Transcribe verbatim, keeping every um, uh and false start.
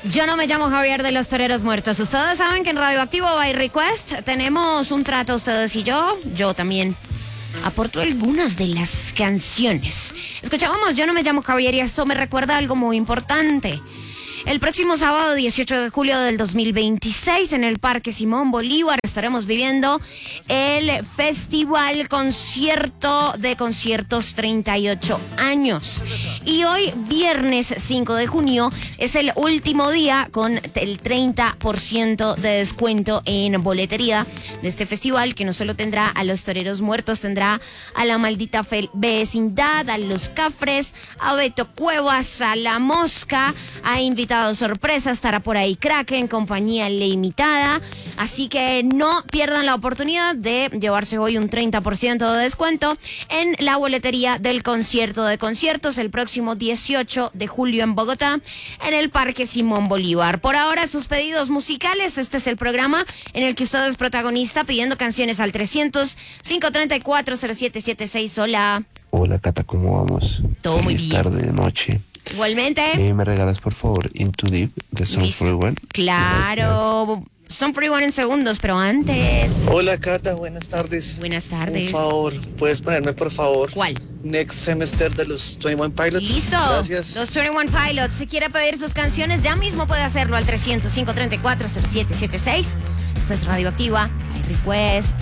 Yo no me llamo Javier de los Toreros Muertos. Ustedes saben que en Radioactivo by Request tenemos un trato ustedes y yo. Yo también aporto algunas de las canciones. Escuchábamos Yo no me llamo Javier y esto me recuerda algo muy importante. El próximo sábado dieciocho de julio del dos mil veintiséis en el Parque Simón Bolívar estaremos viviendo el Festival Concierto de Conciertos treinta y ocho años. Y hoy, viernes cinco de junio, es el último día con el treinta por ciento de descuento en boletería de este festival, que no solo tendrá a los Toreros Muertos, tendrá a La Maldita Fe- Vecindad, a Los Cafres, a Beto Cuevas, a La Mosca, a invitados sorpresa, estará por ahí Kraken, compañía limitada, así que no pierdan la oportunidad de llevarse hoy un treinta por ciento de descuento en la boletería del concierto de conciertos el próximo dieciocho de julio en Bogotá, en el Parque Simón Bolívar. Por ahora, sus pedidos musicales. Este es el programa en el que usted es protagonista pidiendo canciones al trescientos, cinco treinta y cuatro, cero siete siete seis. Hola. Hola, Cata, ¿cómo vamos? Todo muy Feliz bien. tarde, noche. Igualmente. Eh, ¿Me regalas, por favor, Into Deep de Sum Listo. forty one? Claro. Son Free One en segundos, pero antes. Hola Cata, buenas tardes. Buenas Un tardes. favor, ¿puedes ponerme por favor ¿Cuál? Next Semester de los twenty-one Pilots? Listo. Gracias. Los twenty-one Pilots. Si quiere pedir sus canciones, ya mismo puede hacerlo al trescientos, cinco treinta y cuatro, cero siete siete seis. Esto es Radioactiva. Hay request.